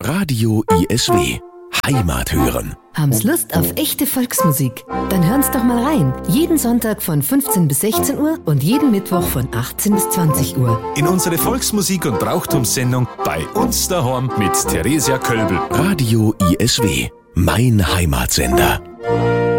Radio ISW. Heimat hören. Haben's Lust auf echte Volksmusik? Dann hören's doch mal rein. Jeden Sonntag von 15 bis 16 Uhr und jeden Mittwoch von 18 bis 20 Uhr. In unsere Volksmusik- und Brauchtumssendung bei uns daheim mit Theresia Kölbel. Radio ISW. Mein Heimatsender.